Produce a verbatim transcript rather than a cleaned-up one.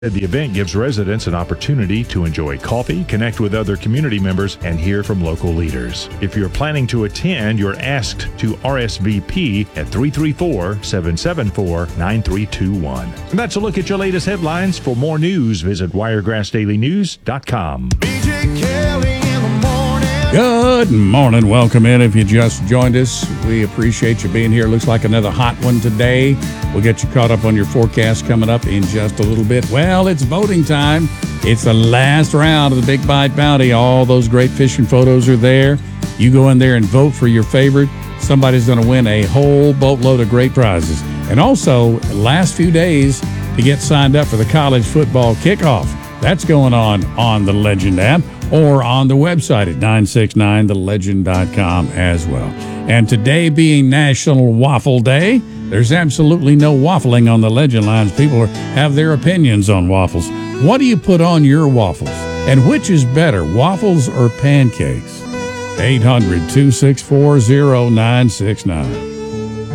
The event gives residents an opportunity to enjoy coffee, connect with other community members, and hear from local leaders. If you're planning to attend, you're asked to R S V P at three three four, seven seven four, nine three two one. And that's a look at your latest headlines. For more news, visit wiregrass daily news dot com. B J Kelly in the morning. Good morning. Welcome in. If you just joined us, we appreciate you being here. Looks like another hot one today. We'll get you caught up on your forecast coming up in just a little bit. Well, it's voting time. It's the last round of the Big Bite Bounty. All those great fishing photos are there. You go in there and vote for your favorite. Somebody's going to win a whole boatload of great prizes. And also, last few days to get signed up for the college football kickoff. That's going on on the Legend app or on the website at nine six nine the legend dot com as well. And today being National Waffle Day, there's absolutely no waffling on the Legend lines. People are, have their opinions on waffles. What do you put on your waffles? And which is better, waffles or pancakes? eight hundred, two six four, zero nine six nine.